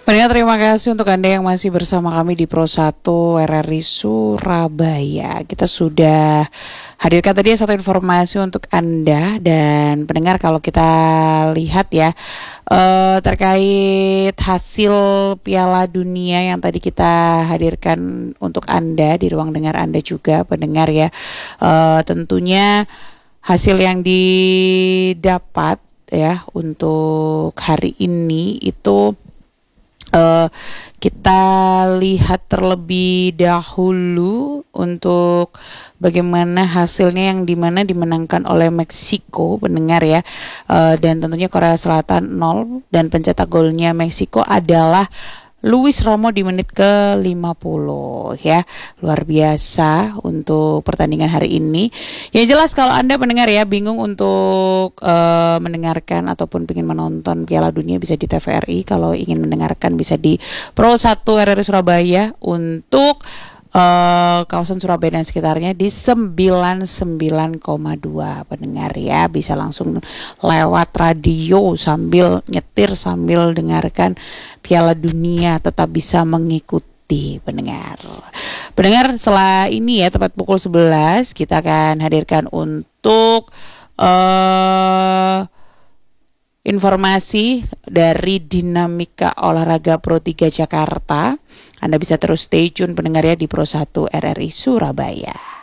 Pendengar, terima kasih untuk Anda yang masih bersama kami di Pro 1 RRI Surabaya. Kita sudah hadirkan tadi satu informasi untuk Anda. Dan pendengar, kalau kita lihat ya, terkait hasil Piala Dunia yang tadi kita hadirkan untuk Anda di ruang dengar Anda juga, pendengar ya, tentunya hasil yang didapat ya untuk hari ini itu kita lihat terlebih dahulu untuk bagaimana hasilnya, yang dimana dimenangkan oleh Meksiko, pendengar ya, dan tentunya Korea Selatan 0, dan pencetak golnya Meksiko adalah Luis Romo di menit ke-50 ya. Luar biasa untuk pertandingan hari ini. Yang jelas kalau Anda pendengar ya bingung untuk mendengarkan ataupun ingin menonton Piala Dunia, bisa di TVRI. Kalau ingin mendengarkan bisa di Pro 1 RRI Surabaya untuk kawasan Surabaya dan sekitarnya di 99,2, pendengar ya. Bisa langsung lewat radio sambil nyetir, sambil dengarkan Piala Dunia, tetap bisa mengikuti pendengar. Setelah ini ya, tepat pukul 11 kita akan hadirkan untuk informasi dari Dinamika Olahraga Pro 3 Jakarta. Anda bisa terus stay tune pendengar ya di Pro 1 RRI Surabaya.